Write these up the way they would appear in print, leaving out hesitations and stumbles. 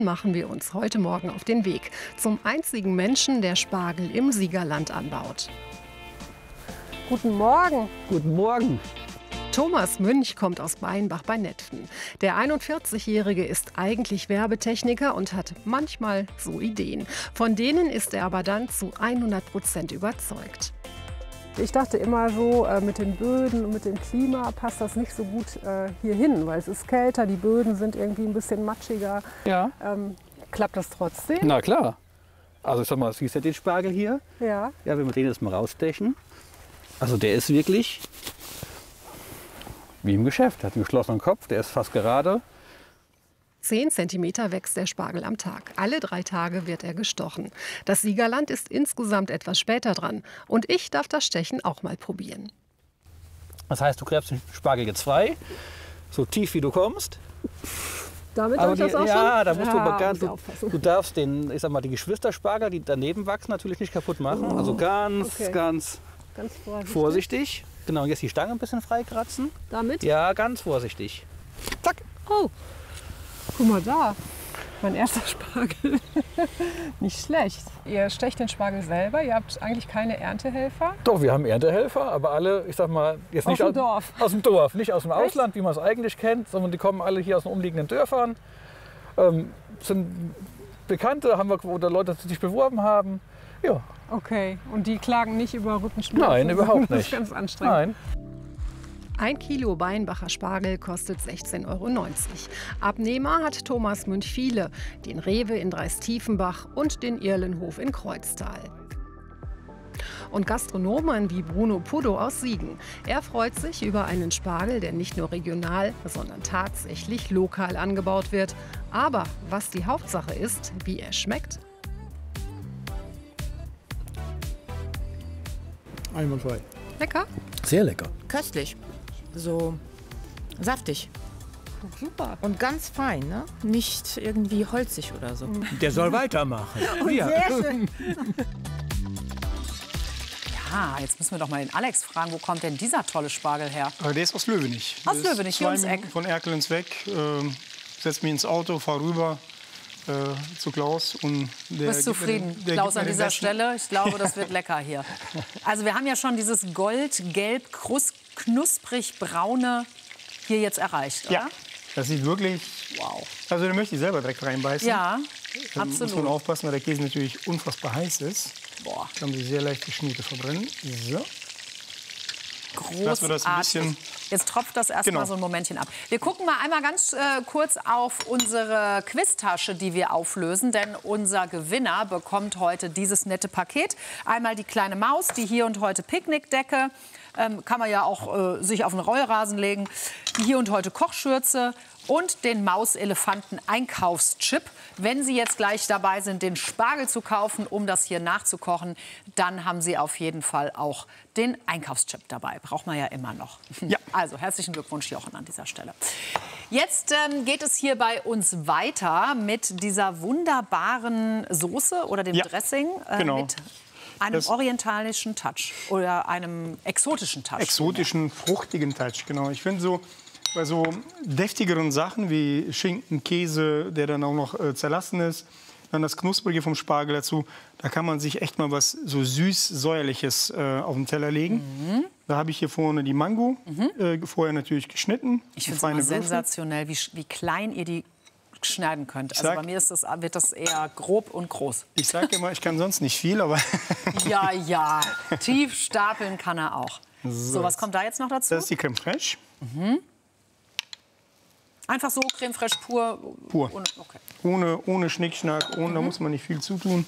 Machen wir uns heute Morgen auf den Weg zum einzigen Menschen, der Spargel im Siegerland anbaut. Guten Morgen. Guten Morgen. Thomas Münch kommt aus Beinbach bei Netfen. Der 41-Jährige ist eigentlich Werbetechniker und hat manchmal so Ideen. Von denen ist er aber dann zu 100% überzeugt. Ich dachte immer so, mit den Böden und mit dem Klima passt das nicht so gut hier hin, weil es ist kälter, die Böden sind irgendwie ein bisschen matschiger. Ja. Klappt das trotzdem? Na klar. Also ich sag mal, siehst du den Spargel hier? Ja. Ja, wenn wir den jetzt mal rausstechen. Also der ist wirklich wie im Geschäft. Hat einen geschlossenen Kopf, der ist fast gerade. 10 cm wächst der Spargel am Tag. Alle 3 Tage wird er gestochen. Das Siegerland ist insgesamt etwas später dran. Und ich darf das Stechen auch mal probieren. Das heißt, du gräbst den Spargel jetzt frei, so tief wie du kommst. Damit Aber darf ich das auch ja, schon? da musst du aber ganz, muss ich aufpassen. du darfst den, ich sag mal, die Geschwisterspargel, die daneben wachsen, natürlich nicht kaputt machen. Also ganz, okay. ganz Ganz vorsichtig. Genau, jetzt die Stange ein bisschen freikratzen. Damit? Ja, ganz vorsichtig. Zack. Oh, guck mal da. Mein erster Spargel. Nicht schlecht. Ihr stecht den Spargel selber, ihr habt eigentlich keine Erntehelfer. Doch, wir haben Erntehelfer, aber alle, ich sag mal, jetzt nicht Aus dem Dorf. Aus dem Dorf, nicht aus dem Ausland, wie man es eigentlich kennt, sondern die kommen alle hier aus den umliegenden Dörfern. Sind Bekannte, haben wir, oder Leute, die sich beworben haben. Ja. Okay, und die klagen nicht über Rückenschmerzen? Nein, überhaupt Das nicht. ist ganz anstrengend. Nein. 1 Kilo Beinbacher Spargel kostet 16,90 €. Abnehmer hat Thomas Münch viele, den Rewe in Dreis-Tiefenbach und den Irlenhof in Kreuztal. Und Gastronomen wie Bruno Pudo aus Siegen. Er freut sich über einen Spargel, der nicht nur regional, sondern tatsächlich lokal angebaut wird. Aber was die Hauptsache ist, wie er schmeckt. Einwandfrei. Lecker? Sehr lecker. Köstlich. So saftig. Super. Und ganz fein, ne? Nicht irgendwie holzig oder so. Der soll weitermachen. Ja. Sehr schön. Ja, jetzt müssen wir doch mal den Alex fragen, wo kommt denn dieser tolle Spargel her? Aber der ist aus Löwenich. Aus Der ist Löwenich, hier 2 ums Eck. Minuten von Erkel ins Weg. Setz mich ins Auto, fahr rüber zu Klaus. Und Du bist zufrieden, Klaus, an dieser Stelle? Ich glaube, das wird lecker hier. Also wir haben ja schon dieses gold-gelb, knusprig braune hier jetzt erreicht, oder? Ja, das sieht wirklich... Wow. Also da möchte ich selber direkt reinbeißen. Ja, Da muss man absolut. aufpassen, weil der Käse natürlich unfassbar heiß ist. Boah, Da haben sie sehr leicht die Schnitte verbrennen. So. großartig. Lassen wir das ein bisschen- Jetzt tropft das erst Genau. mal so ein Momentchen ab. Wir gucken mal einmal ganz kurz auf unsere Quiztasche, die wir auflösen. Denn unser Gewinner bekommt heute dieses nette Paket. Einmal die kleine Maus, die hier und heute Picknickdecke. Kann man ja auch sich auf einen Rollrasen legen. Die hier und heute Kochschürze und den Mauselefanten-Einkaufschip. Wenn Sie jetzt gleich dabei sind, den Spargel zu kaufen, um das hier nachzukochen, dann haben Sie auf jeden Fall auch den Einkaufschip dabei. Braucht man ja immer noch. Ja. Also herzlichen Glückwunsch, Jochen, an dieser Stelle. Jetzt geht es hier bei uns weiter mit dieser wunderbaren Soße oder dem Ja, Dressing genau. mit einem Das- orientalischen Touch oder einem exotischen Touch. Exotischen, fruchtigen Touch, genau. Ich finde so, bei so deftigeren Sachen wie Schinken, Käse, der dann auch noch zerlassen ist, dann das Knusprige vom Spargel dazu, da kann man sich echt mal was so süß-säuerliches auf den Teller legen. Da habe ich hier vorne die Mango, vorher natürlich geschnitten. Ich finde es feine immer Würfel. sensationell, wie klein ihr die schneiden könnt. Also sag- bei mir wird das eher grob und groß. Ich sage immer, ich kann sonst nicht viel, aber Ja, ja, tief stapeln kann er auch. So, was kommt da jetzt noch dazu? das ist die Creme Fraiche. Einfach so Creme fraiche pur? Pur. Okay. Ohne Schnickschnack, da muss man nicht viel zutun.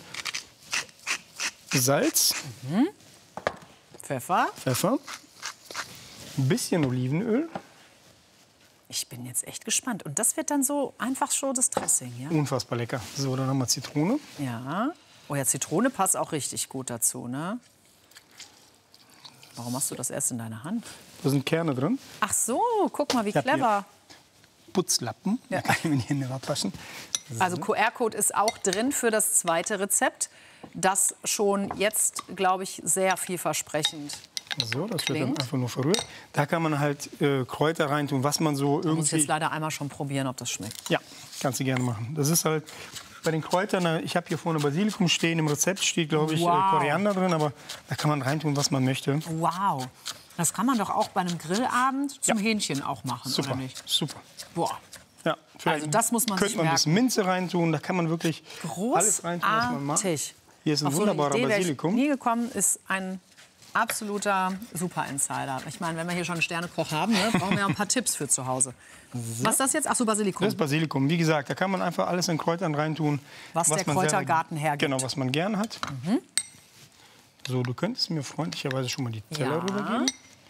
Salz, Pfeffer. Pfeffer, ein bisschen Olivenöl, Ich bin jetzt echt gespannt. Und das wird dann so einfach schon das Dressing, ja? unfassbar lecker. So, dann haben wir Zitrone. Ja. Oh ja, Zitrone passt auch richtig gut dazu, ne? Warum hast du das erst in deiner Hand? Da sind Kerne drin. Ach so, guck mal, wie Ich hab clever. Putzlappen, Ja. da kann ich mir die Hände abwaschen. Also QR-Code ist auch drin für das zweite Rezept, das schon jetzt, glaube ich, sehr vielversprechend. So, das wird dann Klingt. einfach nur verrührt. Da kann man halt Kräuter reintun, was man so Ich muss irgendwie... jetzt leider einmal schon probieren, ob das schmeckt. Ja, Kannst du gerne machen. Das ist halt bei den Kräutern, ich habe hier vorne Basilikum stehen, im Rezept steht, glaube ich, Koriander drin, aber da kann man reintun, was man möchte. Wow. Das kann man doch auch bei einem Grillabend zum Hähnchen auch machen, Super, oder nicht? super. Boah. Ja, Also das muss man sich könnte man ein bisschen Minze reintun, da kann man wirklich alles reintun, was man mag. Großartig. Hier ist ein Auf so eine wunderbarer Idee wäre ich Basilikum. nie gekommen, ist ein absoluter Super-Insider. Ich meine, wenn wir hier schon einen Sternekoch haben, ne, brauchen wir auch ein paar Tipps für zu Hause. Was ist das jetzt? Ach so, Basilikum. Das ist Basilikum. Wie gesagt, da kann man einfach alles in Kräutern reintun. Was der man Kräutergarten selber, hergibt. Genau, was man gern hat. So, du könntest mir freundlicherweise schon mal die Teller rübergeben.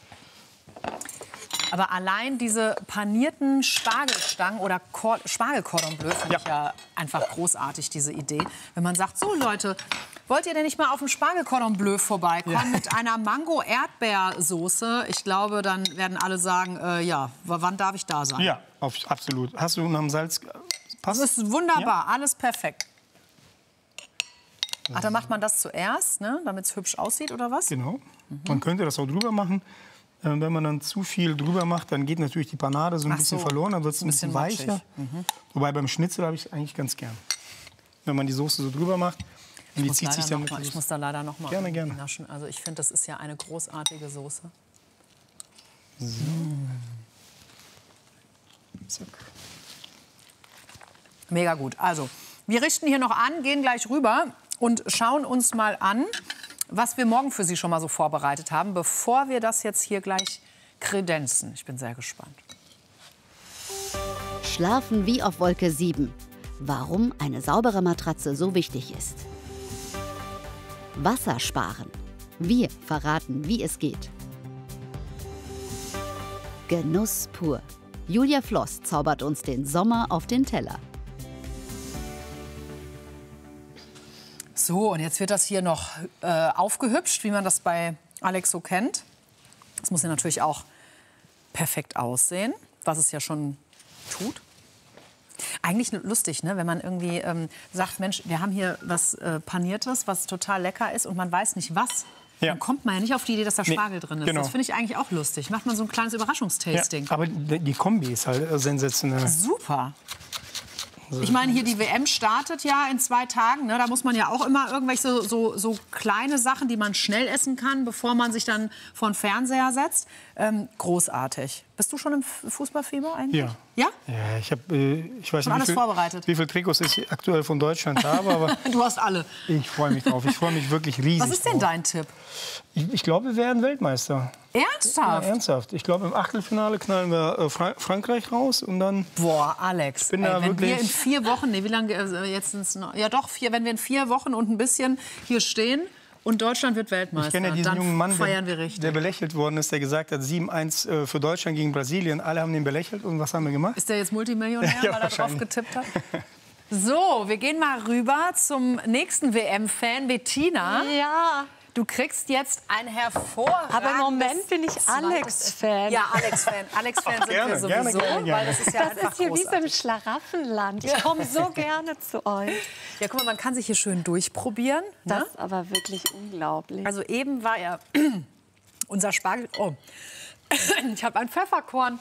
Aber allein diese panierten Spargelstangen oder Spargel-Cordon Bleu finde ich ja einfach großartig, diese Idee. Wenn man sagt, so Leute, wollt ihr denn nicht mal auf dem Spargel-Cordon Bleu vorbeikommen mit einer Mango-Erdbeersoße? Ich glaube, dann werden alle sagen, ja, wann darf ich da sein? Ja, absolut. Hast du nach dem Salz... Passt? Das ist wunderbar, alles perfekt. Ach, dann macht man das zuerst, ne, damit es hübsch aussieht, oder was? Genau. Man könnte das auch drüber machen. Wenn man dann zu viel drüber macht, dann geht natürlich die Panade so ein bisschen verloren, dann wird es ein bisschen weicher. Wobei beim Schnitzel habe ich es eigentlich ganz gern. Wenn man die Soße so drüber macht, und die zieht sich dann ich muss da leider noch mal gerne. naschen. Also ich finde, das ist ja eine großartige Soße. So. Zack. Mega gut. Also, wir richten hier noch an, gehen gleich rüber und schauen uns mal an, was wir morgen für Sie schon mal so vorbereitet haben, bevor wir das jetzt hier gleich kredenzen. Ich bin sehr gespannt. Schlafen wie auf Wolke 7. Warum eine saubere Matratze so wichtig ist. Wasser sparen. Wir verraten, wie es geht. Genuss pur. Julia Floss zaubert uns den Sommer auf den Teller. So, und jetzt wird das hier noch aufgehübscht, wie man das bei Alex so kennt. Das muss ja natürlich auch perfekt aussehen, was es ja schon tut. Eigentlich lustig, ne? Wenn man irgendwie sagt, Mensch, wir haben hier was Paniertes, was total lecker ist und man weiß nicht was. Ja. Dann kommt man ja nicht auf die Idee, dass da Spargel drin ist. Genau. Das finde ich eigentlich auch lustig. Macht man so ein kleines Überraschungstasting. Ja, aber die Kombi ist halt sensationell. Super. Ich meine, hier die WM startet ja in 2 Tagen. Ne? Da muss man ja auch immer irgendwelche so kleine Sachen, die man schnell essen kann, bevor man sich dann vor den Fernseher setzt. Großartig. Bist du schon im Fußballfieber eigentlich? Ja. Ja? Ja, ich weiß Schon alles vorbereitet? Wie viele Trikots ich aktuell von Deutschland habe, aber Du hast alle. ich freue mich drauf. Ich freue mich wirklich riesig Was ist denn drauf. dein Tipp? Ich glaube, wir werden Weltmeister. Ernsthaft? Ja, ernsthaft. Ich glaube, im Achtelfinale knallen wir Frankreich raus und dann... Boah, Alex, bin da wenn wir wirklich- in 4 Wochen, nee, wie lange jetzt sind's noch? Ja doch, wenn wir in 4 Wochen und ein bisschen hier stehen und Deutschland wird Weltmeister, Ich kenne ja diesen dann jungen Mann, feiern wir richtig. der belächelt worden ist, der gesagt hat, 7-1 für Deutschland gegen Brasilien. Alle haben den belächelt und was haben wir gemacht? Ist der jetzt Multimillionär, Ja, weil er drauf wahrscheinlich. getippt hat? So, wir gehen mal rüber zum nächsten WM-Fan, Bettina. Ja, Du kriegst jetzt ein hervorragendes... aber im Moment bin ich Alex-Fan. Ja, Alex-Fan. Alex-Fan sind gerne, wir sowieso, gerne. weil das ist ja Das einfach ist hier wie so großartig. im Schlaraffenland. Ich komme so gerne zu euch. Ja, guck mal, man kann sich hier schön durchprobieren. Das Ne? ist aber wirklich unglaublich. Also eben war ja unser Spargel... Oh, ich habe ein Pfefferkorn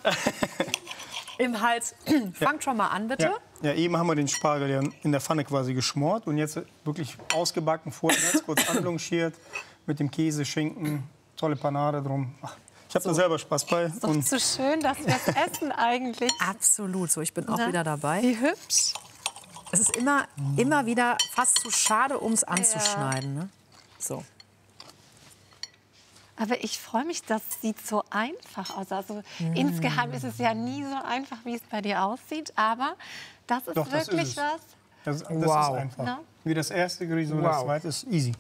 im Hals. Fangt schon mal an, bitte. Ja, eben haben wir den Spargel ja in der Pfanne quasi geschmort und jetzt wirklich ausgebacken, vorher ganz kurz anblanchiert mit dem Käse, Schinken, tolle Panade drum. Ach, ich habe da selber Spaß bei. Ist doch so schön, dass wir es essen eigentlich. Absolut. So, ich bin auch Na, wieder dabei. Wie hübsch. Es ist immer wieder fast zu schade, um es anzuschneiden. Ne? So. Aber ich freue mich, das sieht so einfach aus. Also insgeheim ist es ja nie so einfach, wie es bei dir aussieht. Aber das ist Doch, das wirklich ist es. was. Das Wow. ist einfach. Na? Wie das erste Gericht und das zweite ist easy.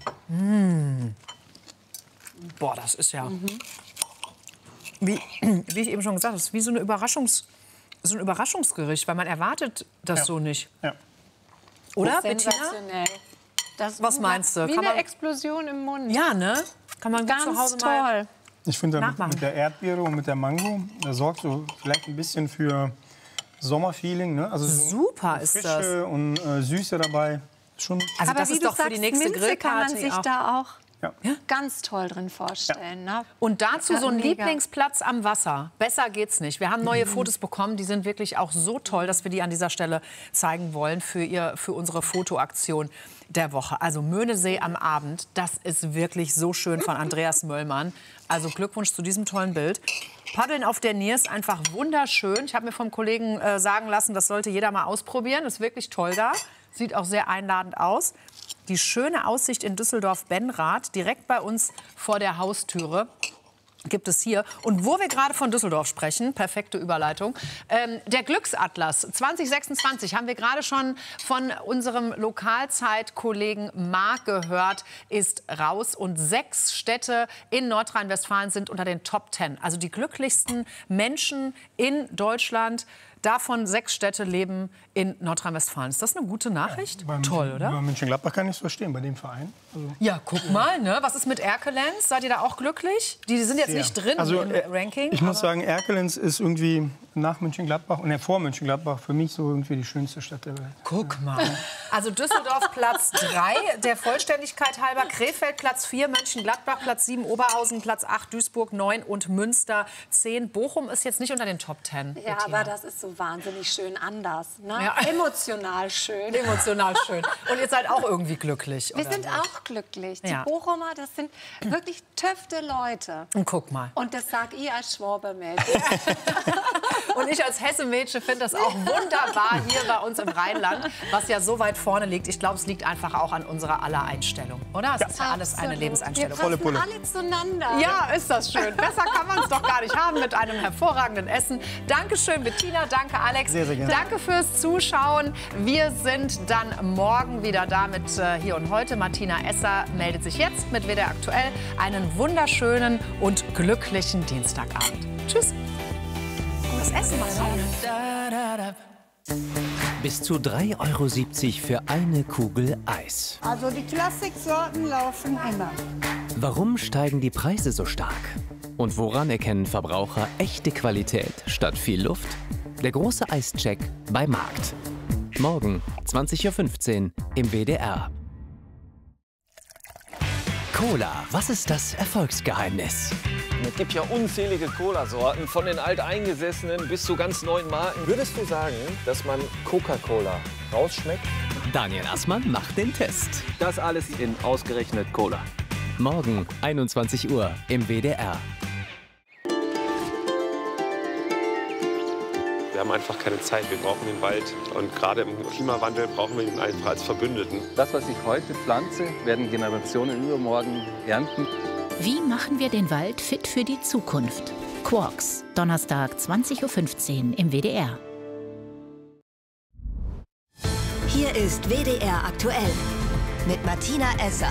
Boah, das ist ja... Wie ich eben schon gesagt habe, das ist wie so ein Überraschungsgericht, weil man erwartet das so nicht. Ja. Oder, Bettina? Sensationell. Das Was meinst du? Wie Kann eine man- Explosion im Mund. Ja, ne? Kann man gut Ganz zu Hause mal... toll. Ich finde, Nachmachen. mit der Erdbeere und mit der Mango, das sorgt so vielleicht ein bisschen für Sommerfeeling. Ne? Also so Super ist Frische das. und Süße dabei. Schon Also Aber das wie ist du doch für sagst, die nächste Minze kann man Grillparty sich auch. da auch ganz toll drin vorstellen. Ne? Und dazu so ein Mega. Lieblingsplatz am Wasser. Besser geht's nicht. Wir haben neue Fotos bekommen, die sind wirklich auch so toll, dass wir die an dieser Stelle zeigen wollen für unsere Fotoaktion der Woche. Also Möhnesee am Abend, das ist wirklich so schön von Andreas Möllmann. Also Glückwunsch zu diesem tollen Bild. Paddeln auf der Nier ist einfach wunderschön. Ich habe mir vom Kollegen sagen lassen, das sollte jeder mal ausprobieren. Ist wirklich toll da. Sieht auch sehr einladend aus. Die schöne Aussicht in Düsseldorf-Benrath, direkt bei uns vor der Haustüre, gibt es hier. Und wo wir gerade von Düsseldorf sprechen, perfekte Überleitung, der Glücksatlas 2026 haben wir gerade schon von unserem Lokalzeitkollegen Marc gehört, ist raus. Und 6 Städte in Nordrhein-Westfalen sind unter den Top 10. Also die glücklichsten Menschen in Deutschland. Davon 6 Städte leben in Nordrhein-Westfalen. Ist das eine gute Nachricht? Toll, oder? Bei Mönchengladbach kann ich es verstehen, bei dem Verein. Also ja, guck mal, ne? Was ist mit Erkelenz? Seid ihr da auch glücklich? Die sind jetzt nicht drin im Ranking. Ich muss sagen, Erkelenz ist irgendwie nach Mönchengladbach und vor Mönchengladbach für mich so irgendwie die schönste Stadt der Welt. Guck mal. Also Düsseldorf Platz 3, der Vollständigkeit halber. Krefeld Platz 4, Mönchengladbach Platz 7, Oberhausen Platz 8, Duisburg 9 und Münster 10. Bochum ist jetzt nicht unter den Top 10. Ja, aber das ist so wahnsinnig schön anders. Ne? Ja. Emotional schön. Emotional schön. Und ihr seid auch irgendwie glücklich, Wir oder sind so? auch glücklich. Die Ja. Bochumer, das sind wirklich töfte Leute. Und guck mal. Und das sag ich als Schwabe-Mädchen. Und ich als Hesse-Mädchen finde das auch wunderbar hier bei uns im Rheinland, was ja so weit vorne liegt. Ich glaube, es liegt einfach auch an unserer aller Einstellung, oder? Es ist ja alles eine Lebenseinstellung. Wir passen alle zueinander. Ja, ist das schön. Besser kann man es doch gar nicht haben mit einem hervorragenden Essen. Dankeschön, Bettina. Danke, Alex. Sehr, sehr gerne. Danke fürs Zuschauen. Wir sind dann morgen wieder da mit Hier und Heute. Martina Esser meldet sich jetzt mit WDR Aktuell. Einen wunderschönen und glücklichen Dienstagabend. Tschüss. Das Essen mal. Bis zu 3,70 € für eine Kugel Eis. Also die Klassiksorten laufen immer. Warum steigen die Preise so stark? Und woran erkennen Verbraucher echte Qualität statt viel Luft? Der große Eischeck bei Markt. Morgen 20:15 Uhr im WDR. Cola, was ist das Erfolgsgeheimnis? Es gibt ja unzählige Cola-Sorten, von den alteingesessenen bis zu ganz neuen Marken. Würdest du sagen, dass man Coca-Cola rausschmeckt? Daniel Assmann macht den Test. Das alles in ausgerechnet Cola. Morgen 21 Uhr im WDR. Wir haben einfach keine Zeit, wir brauchen den Wald. Und gerade im Klimawandel brauchen wir ihn einfach als Verbündeten. Das, was ich heute pflanze, werden Generationen übermorgen ernten. Wie machen wir den Wald fit für die Zukunft? Quarks, Donnerstag 20:15 Uhr im WDR. Hier ist WDR aktuell mit Martina Esser.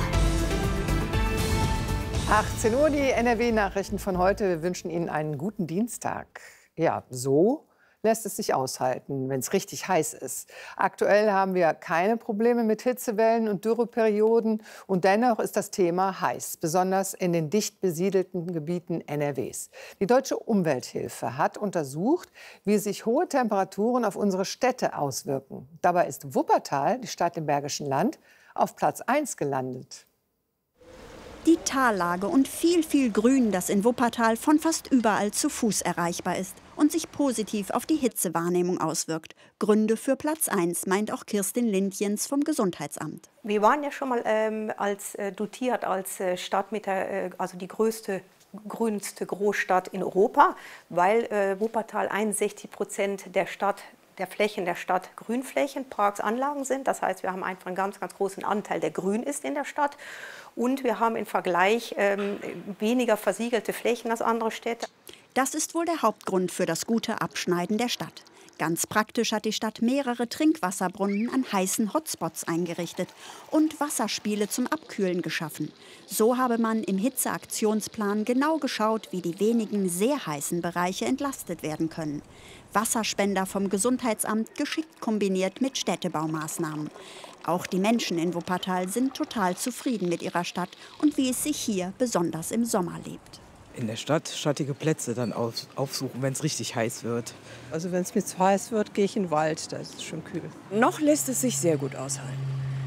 18 Uhr, die NRW-Nachrichten von heute. Wir wünschen Ihnen einen guten Dienstag. Ja, so lässt es sich aushalten, wenn es richtig heiß ist. Aktuell haben wir keine Probleme mit Hitzewellen und Dürreperioden. Und dennoch ist das Thema heiß, besonders in den dicht besiedelten Gebieten NRWs. Die Deutsche Umwelthilfe hat untersucht, wie sich hohe Temperaturen auf unsere Städte auswirken. Dabei ist Wuppertal, die Stadt im Bergischen Land, auf Platz 1 gelandet. Die Tallage und viel Grün, das in Wuppertal von fast überall zu Fuß erreichbar ist und sich positiv auf die Hitzewahrnehmung auswirkt. Gründe für Platz 1, meint auch Kirstin Lindjens vom Gesundheitsamt. Wir waren ja schon mal dotiert als Stadt mit also die größte, grünste Großstadt in Europa, weil Wuppertal 61% der Flächen der Stadt Grünflächen, Parks, Anlagen sind. Das heißt, wir haben einfach einen ganz großen Anteil, der grün ist in der Stadt. Und wir haben im Vergleich weniger versiegelte Flächen als andere Städte. Das ist wohl der Hauptgrund für das gute Abschneiden der Stadt. Ganz praktisch hat die Stadt mehrere Trinkwasserbrunnen an heißen Hotspots eingerichtet und Wasserspiele zum Abkühlen geschaffen. So habe man im Hitzeaktionsplan genau geschaut, wie die wenigen sehr heißen Bereiche entlastet werden können. Wasserspender vom Gesundheitsamt geschickt kombiniert mit Städtebaumaßnahmen. Auch die Menschen in Wuppertal sind total zufrieden mit ihrer Stadt und wie es sich hier besonders im Sommer lebt. In der Stadt schattige Plätze dann aufsuchen, wenn es richtig heiß wird. Also wenn es mir zu heiß wird, gehe ich in den Wald, da ist es schon kühl. Noch lässt es sich sehr gut aushalten.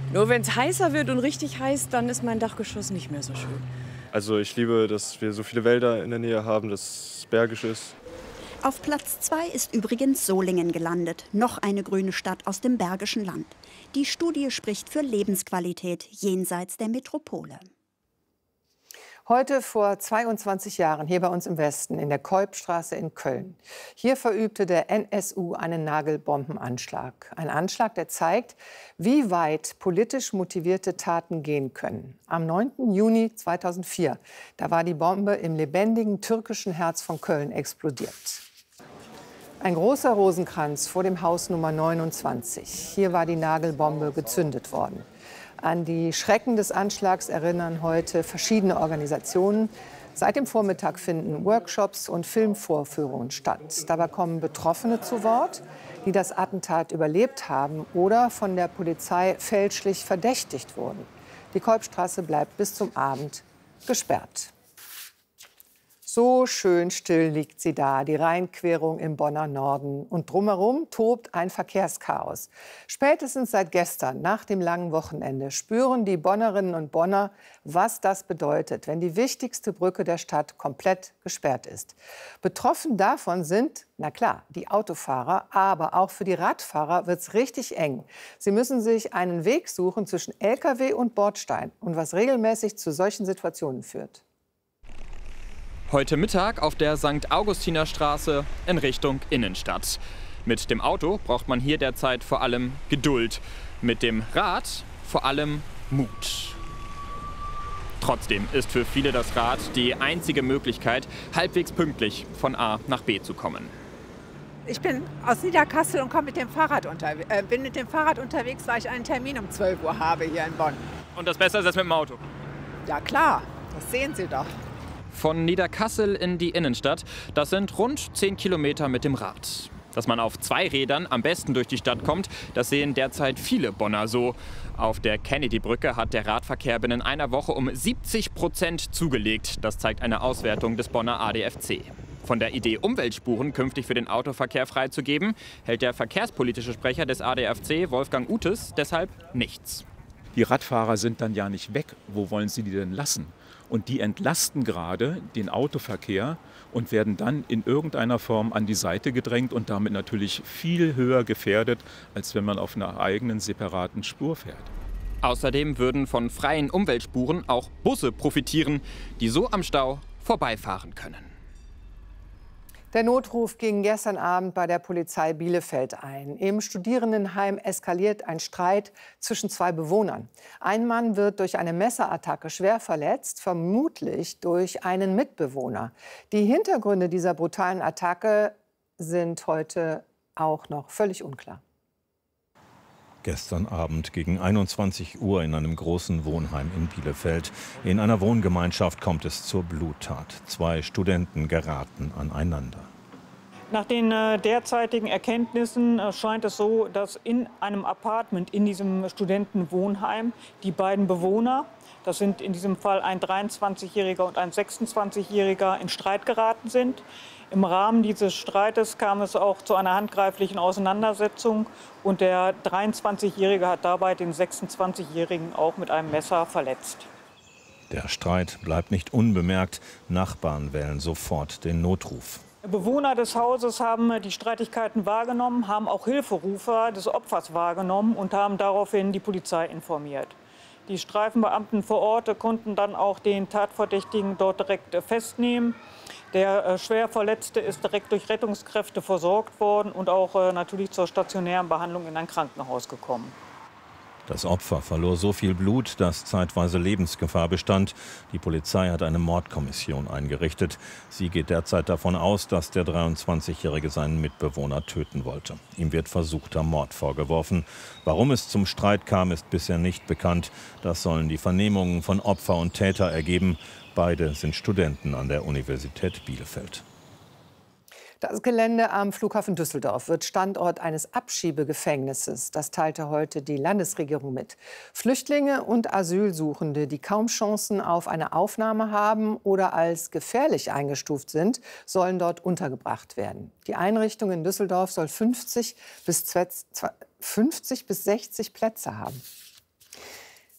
Nur wenn es heißer wird und richtig heiß, dann ist mein Dachgeschoss nicht mehr so schön. Also ich liebe, dass wir so viele Wälder in der Nähe haben, dass es bergisch ist. Auf Platz 2 ist übrigens Solingen gelandet, noch eine grüne Stadt aus dem Bergischen Land. Die Studie spricht für Lebensqualität jenseits der Metropole. Heute vor 22 Jahren hier bei uns im Westen in der Keupstraße in Köln. Hier verübte der NSU einen Nagelbombenanschlag. Ein Anschlag, der zeigt, wie weit politisch motivierte Taten gehen können. Am 9. Juni 2004, da war die Bombe im lebendigen türkischen Herz von Köln explodiert. Ein großer Rosenkranz vor dem Haus Nummer 29. Hier war die Nagelbombe gezündet worden. An die Schrecken des Anschlags erinnern heute verschiedene Organisationen. Seit dem Vormittag finden Workshops und Filmvorführungen statt. Dabei kommen Betroffene zu Wort, die das Attentat überlebt haben oder von der Polizei fälschlich verdächtigt wurden. Die Keupstraße bleibt bis zum Abend gesperrt. So schön still liegt sie da, die Rheinquerung im Bonner Norden. Und drumherum tobt ein Verkehrschaos. Spätestens seit gestern, nach dem langen Wochenende, spüren die Bonnerinnen und Bonner, was das bedeutet, wenn die wichtigste Brücke der Stadt komplett gesperrt ist. Betroffen davon sind, na klar, die Autofahrer, aber auch für die Radfahrer wird es richtig eng. Sie müssen sich einen Weg suchen zwischen LKW und Bordstein und was regelmäßig zu solchen Situationen führt. Heute Mittag auf der St. Augustinerstraße in Richtung Innenstadt. Mit dem Auto braucht man hier derzeit vor allem Geduld. Mit dem Rad vor allem Mut. Trotzdem ist für viele das Rad die einzige Möglichkeit, halbwegs pünktlich von A nach B zu kommen. Ich bin aus Niederkassel und bin mit dem Fahrrad unterwegs, weil ich einen Termin um 12 Uhr habe hier in Bonn. Und das Beste ist das mit dem Auto? Ja klar, das sehen Sie doch. Von Niederkassel in die Innenstadt, das sind rund 10 Kilometer mit dem Rad. Dass man auf 2 Rädern am besten durch die Stadt kommt, das sehen derzeit viele Bonner so. Auf der Kennedy-Brücke hat der Radverkehr binnen einer Woche um 70% zugelegt. Das zeigt eine Auswertung des Bonner ADFC. Von der Idee, Umweltspuren künftig für den Autoverkehr freizugeben, hält der verkehrspolitische Sprecher des ADFC, Wolfgang Utes, deshalb nichts. Die Radfahrer sind dann ja nicht weg. Wo wollen sie die denn lassen? Und die entlasten gerade den Autoverkehr und werden dann in irgendeiner Form an die Seite gedrängt und damit natürlich viel höher gefährdet, als wenn man auf einer eigenen separaten Spur fährt. Außerdem würden von freien Umweltspuren auch Busse profitieren, die so am Stau vorbeifahren können. Der Notruf ging gestern Abend bei der Polizei Bielefeld ein. Im Studierendenheim eskaliert ein Streit zwischen 2 Bewohnern. Ein Mann wird durch eine Messerattacke schwer verletzt, vermutlich durch einen Mitbewohner. Die Hintergründe dieser brutalen Attacke sind heute auch noch völlig unklar. Gestern Abend gegen 21 Uhr in einem großen Wohnheim in Bielefeld. In einer Wohngemeinschaft kommt es zur Bluttat. 2 Studenten geraten aneinander. Nach den derzeitigen Erkenntnissen scheint es so, dass in einem Apartment in diesem Studentenwohnheim die beiden Bewohner, das sind in diesem Fall ein 23-Jähriger und ein 26-Jähriger, in Streit geraten sind. Im Rahmen dieses Streites kam es auch zu einer handgreiflichen Auseinandersetzung und der 23-Jährige hat dabei den 26-Jährigen auch mit einem Messer verletzt. Der Streit bleibt nicht unbemerkt. Nachbarn wählen sofort den Notruf. Bewohner des Hauses haben die Streitigkeiten wahrgenommen, haben auch Hilferufer des Opfers wahrgenommen und haben daraufhin die Polizei informiert. Die Streifenbeamten vor Ort konnten dann auch den Tatverdächtigen dort direkt festnehmen. Der schwer Verletzte ist direkt durch Rettungskräfte versorgt worden und auch natürlich zur stationären Behandlung in ein Krankenhaus gekommen. Das Opfer verlor so viel Blut, dass zeitweise Lebensgefahr bestand. Die Polizei hat eine Mordkommission eingerichtet. Sie geht derzeit davon aus, dass der 23-Jährige seinen Mitbewohner töten wollte. Ihm wird versuchter Mord vorgeworfen. Warum es zum Streit kam, ist bisher nicht bekannt. Das sollen die Vernehmungen von Opfer und Täter ergeben. Beide sind Studenten an der Universität Bielefeld. Das Gelände am Flughafen Düsseldorf wird Standort eines Abschiebegefängnisses. Das teilte heute die Landesregierung mit. Flüchtlinge und Asylsuchende, die kaum Chancen auf eine Aufnahme haben oder als gefährlich eingestuft sind, sollen dort untergebracht werden. Die Einrichtung in Düsseldorf soll 50 bis 60 Plätze haben.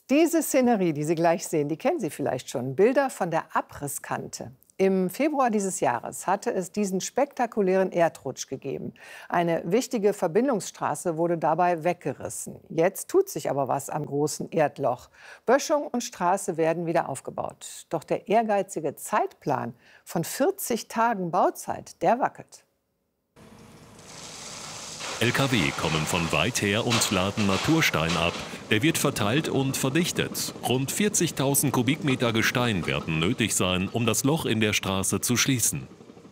Diese Szenerie, die Sie gleich sehen, die kennen Sie vielleicht schon. Bilder von der Abrisskante. Im Februar dieses Jahres hatte es diesen spektakulären Erdrutsch gegeben. Eine wichtige Verbindungsstraße wurde dabei weggerissen. Jetzt tut sich aber was am großen Erdloch. Böschung und Straße werden wieder aufgebaut. Doch der ehrgeizige Zeitplan von 40 Tagen Bauzeit, der wackelt. LKW kommen von weit her und laden Naturstein ab. Der wird verteilt und verdichtet. Rund 40.000 Kubikmeter Gestein werden nötig sein, um das Loch in der Straße zu schließen.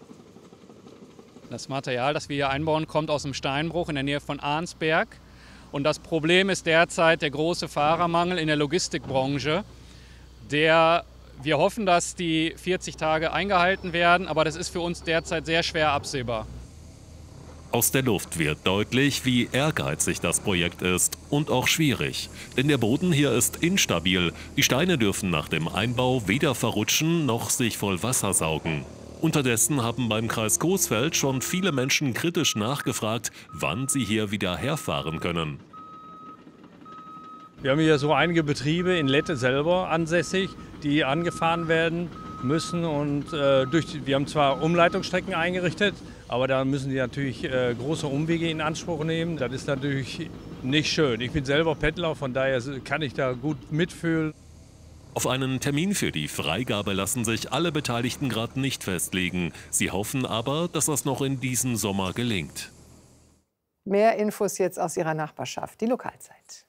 Das Material, das wir hier einbauen, kommt aus dem Steinbruch in der Nähe von Arnsberg. Und das Problem ist derzeit der große Fahrermangel in der Logistikbranche. Wir hoffen, dass die 40 Tage eingehalten werden, aber das ist für uns derzeit sehr schwer absehbar. Aus der Luft wird deutlich, wie ehrgeizig das Projekt ist und auch schwierig. Denn der Boden hier ist instabil. Die Steine dürfen nach dem Einbau weder verrutschen noch sich voll Wasser saugen. Unterdessen haben beim Kreis Coesfeld schon viele Menschen kritisch nachgefragt, wann sie hier wieder herfahren können. Wir haben hier so einige Betriebe in Lette selber ansässig, die angefahren werden müssen. Und wir haben zwar Umleitungsstrecken eingerichtet, aber da müssen die natürlich große Umwege in Anspruch nehmen. Das ist natürlich nicht schön. Ich bin selber Pendler, von daher kann ich da gut mitfühlen. Auf einen Termin für die Freigabe lassen sich alle Beteiligten gerade nicht festlegen. Sie hoffen aber, dass das noch in diesem Sommer gelingt. Mehr Infos jetzt aus Ihrer Nachbarschaft, die Lokalzeit.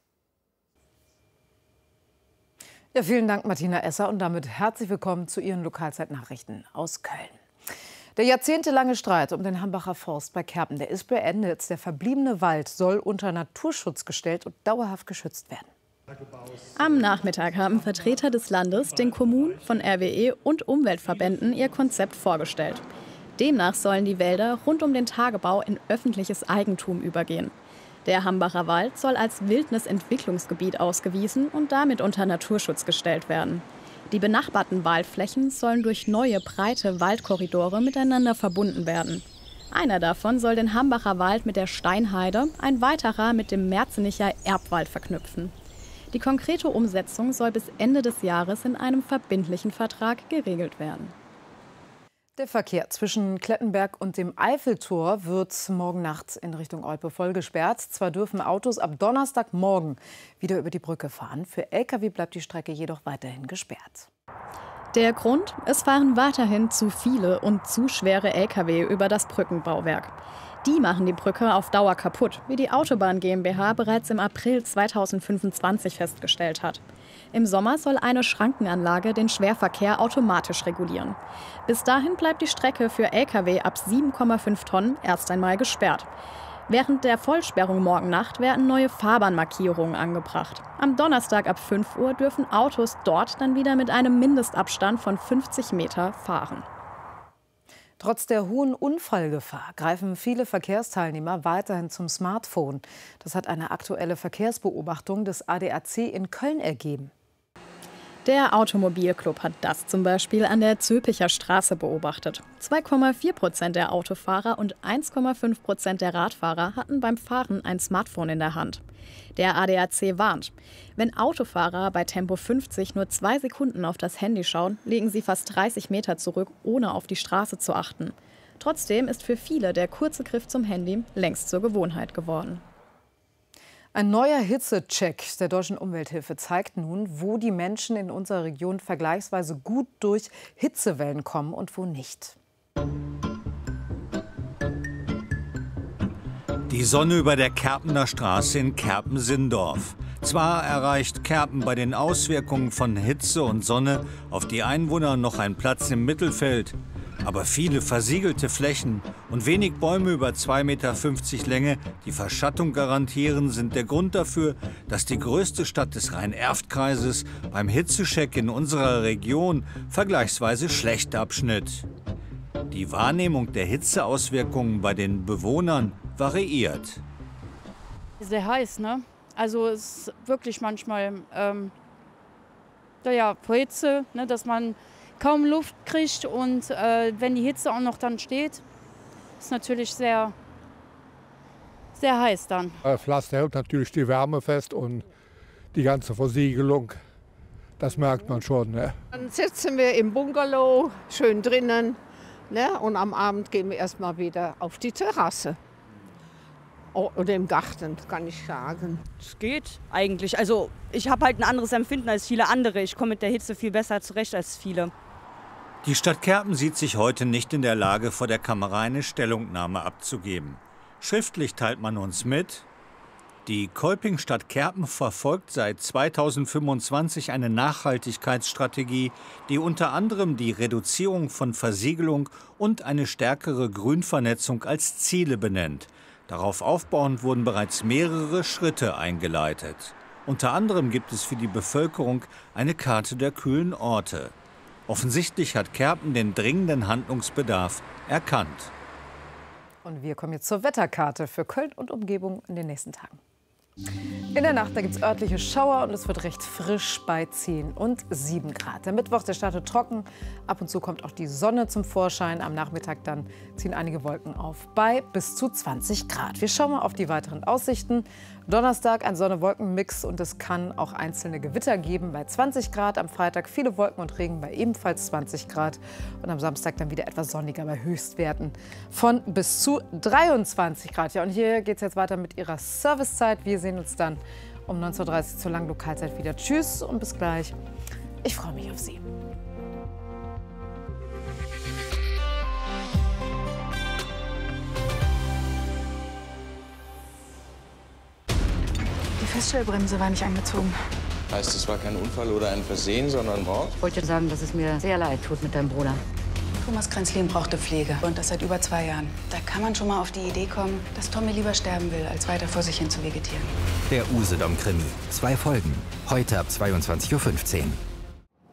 Ja, vielen Dank, Martina Esser. Und damit herzlich willkommen zu Ihren Lokalzeitnachrichten aus Köln. Der jahrzehntelange Streit um den Hambacher Forst bei Kerpen, der ist beendet. Der verbliebene Wald soll unter Naturschutz gestellt und dauerhaft geschützt werden. Am Nachmittag haben Vertreter des Landes, den Kommunen, von RWE und Umweltverbänden ihr Konzept vorgestellt. Demnach sollen die Wälder rund um den Tagebau in öffentliches Eigentum übergehen. Der Hambacher Wald soll als Wildnisentwicklungsgebiet ausgewiesen und damit unter Naturschutz gestellt werden. Die benachbarten Waldflächen sollen durch neue, breite Waldkorridore miteinander verbunden werden. Einer davon soll den Hambacher Wald mit der Steinheide, ein weiterer mit dem Merzenicher Erbwald verknüpfen. Die konkrete Umsetzung soll bis Ende des Jahres in einem verbindlichen Vertrag geregelt werden. Der Verkehr zwischen Klettenberg und dem Eiffeltor wird morgen Nacht in Richtung Olpe voll gesperrt. Zwar dürfen Autos ab Donnerstagmorgen wieder über die Brücke fahren. Für Lkw bleibt die Strecke jedoch weiterhin gesperrt. Der Grund? Es fahren weiterhin zu viele und zu schwere Lkw über das Brückenbauwerk. Die machen die Brücke auf Dauer kaputt, wie die Autobahn GmbH bereits im April 2025 festgestellt hat. Im Sommer soll eine Schrankenanlage den Schwerverkehr automatisch regulieren. Bis dahin bleibt die Strecke für Lkw ab 7,5 Tonnen erst einmal gesperrt. Während der Vollsperrung morgen Nacht werden neue Fahrbahnmarkierungen angebracht. Am Donnerstag ab 5 Uhr dürfen Autos dort dann wieder mit einem Mindestabstand von 50 Meter fahren. Trotz der hohen Unfallgefahr greifen viele Verkehrsteilnehmer weiterhin zum Smartphone. Das hat eine aktuelle Verkehrsbeobachtung des ADAC in Köln ergeben. Der Automobilclub hat das zum Beispiel an der Zülpicher Straße beobachtet. 2,4% der Autofahrer und 1,5% der Radfahrer hatten beim Fahren ein Smartphone in der Hand. Der ADAC warnt, wenn Autofahrer bei Tempo 50 nur 2 Sekunden auf das Handy schauen, legen sie fast 30 Meter zurück, ohne auf die Straße zu achten. Trotzdem ist für viele der kurze Griff zum Handy längst zur Gewohnheit geworden. Ein neuer Hitzecheck der Deutschen Umwelthilfe zeigt nun, wo die Menschen in unserer Region vergleichsweise gut durch Hitzewellen kommen und wo nicht. Die Sonne über der Kerpener Straße in Kerpen-Sindorf. Zwar erreicht Kerpen bei den Auswirkungen von Hitze und Sonne auf die Einwohner noch einen Platz im Mittelfeld. Aber viele versiegelte Flächen und wenig Bäume über 2,50 Meter Länge, die Verschattung garantieren, sind der Grund dafür, dass die größte Stadt des Rhein-Erft-Kreises beim Hitzecheck in unserer Region vergleichsweise schlecht abschnitt. Die Wahrnehmung der Hitzeauswirkungen bei den Bewohnern variiert. Sehr heiß, ne? Also es ist wirklich manchmal Hitze, ne, dass man kaum Luft kriegt und wenn die Hitze auch noch dann steht, ist natürlich sehr, sehr heiß dann. Das Pflaster hält natürlich die Wärme fest und die ganze Versiegelung, das merkt man schon. Ne? Dann sitzen wir im Bungalow, schön drinnen, ne? Und am Abend gehen wir erstmal wieder auf die Terrasse. Oder im Garten, kann ich sagen. Es geht eigentlich. Also ich habe halt ein anderes Empfinden als viele andere. Ich komme mit der Hitze viel besser zurecht als viele. Die Stadt Kerpen sieht sich heute nicht in der Lage, vor der Kamera eine Stellungnahme abzugeben. Schriftlich teilt man uns mit: Die Kolping-Stadt Kerpen verfolgt seit 2025 eine Nachhaltigkeitsstrategie, die unter anderem die Reduzierung von Versiegelung und eine stärkere Grünvernetzung als Ziele benennt. Darauf aufbauend wurden bereits mehrere Schritte eingeleitet. Unter anderem gibt es für die Bevölkerung eine Karte der kühlen Orte. Offensichtlich hat Kerpen den dringenden Handlungsbedarf erkannt. Und wir kommen jetzt zur Wetterkarte für Köln und Umgebung in den nächsten Tagen. In der Nacht gibt es örtliche Schauer und es wird recht frisch bei 10 und 7 Grad. Der Mittwoch, der startet trocken. Ab und zu kommt auch die Sonne zum Vorschein. Am Nachmittag dann ziehen einige Wolken auf bei bis zu 20 Grad. Wir schauen mal auf die weiteren Aussichten. Donnerstag ein Sonne-Wolken-Mix und es kann auch einzelne Gewitter geben bei 20 Grad. Am Freitag viele Wolken und Regen bei ebenfalls 20 Grad. Und am Samstag dann wieder etwas sonniger bei Höchstwerten von bis zu 23 Grad. Ja, und hier geht es jetzt weiter mit Ihrer Servicezeit. Wir sehen uns dann um 19:30 Uhr zur langen Lokalzeit wieder. Tschüss und bis gleich. Ich freue mich auf Sie. Die Feststellbremse war nicht angezogen. Heißt, es war kein Unfall oder ein Versehen, sondern Mord? Ich wollte sagen, dass es mir sehr leid tut mit deinem Bruder. Thomas Kränzlin brauchte Pflege und das seit über 2 Jahren. Da kann man schon mal auf die Idee kommen, dass Tommy lieber sterben will, als weiter vor sich hin zu vegetieren. Der Usedom-Krimi. 2 Folgen. Heute ab 22:15 Uhr.